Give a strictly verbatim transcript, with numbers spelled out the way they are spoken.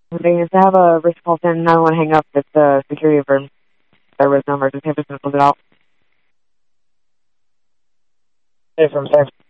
They used to have a Rich Paulson. I don't want to hang up. It's the security firm. There was no emergency. I'm just going to close it out. Hey, from thanks.